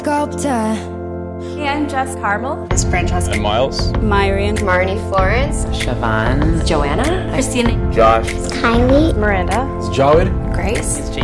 Sculptor. Hey, I'm Jess Carmel. It's Francesca. I'm Miles. Myrian. Marnie Florence. Siobhan. Joanna. Christina. Josh. It's Kylie. Miranda. It's Jawed. Grace. It's